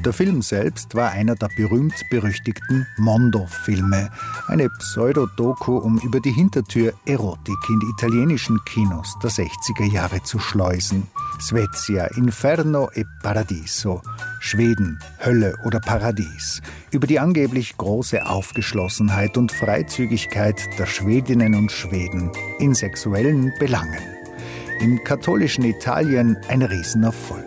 Der Film selbst war einer der berühmt-berüchtigten Mondo-Filme, eine Pseudodoku, um über die Hintertür Erotik in die italienischen Kinos der 60er Jahre zu schleusen. Svezia, Inferno e Paradiso, Schweden, Hölle oder Paradies, über die angeblich große Aufgeschlossenheit und Freizügigkeit der Schwedinnen und Schweden in sexuellen Belangen. Im katholischen Italien ein Riesenerfolg.